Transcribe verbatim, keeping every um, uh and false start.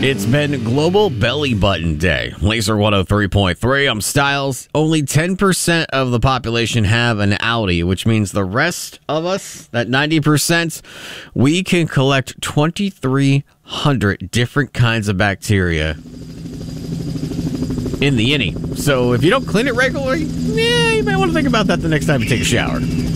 It's been Global Belly Button Day. Laser one oh three point three. I'm Styles. Only ten percent of the population have an Audi, which means the rest of us, that ninety percent, we can collect twenty-three hundred different kinds of bacteria in the innie. So if you don't clean it regularly, yeah, you might want to think about that the next time you take a shower.